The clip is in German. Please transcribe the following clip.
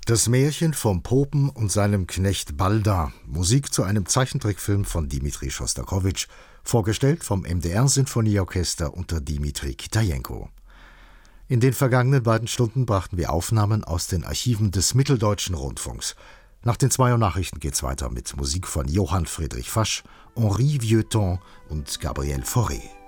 Das Märchen vom Popen und seinem Knecht Balda. Musik zu einem Zeichentrickfilm von Dmitri Schostakowitsch, vorgestellt vom MDR-Sinfonieorchester unter Dimitri Kitajenko. In den vergangenen beiden Stunden brachten wir Aufnahmen aus den Archiven des Mitteldeutschen Rundfunks. Nach den 2 Uhr Nachrichten geht's weiter mit Musik von Johann Friedrich Fasch, Henri Vieuxtemps und Gabriel Fauré.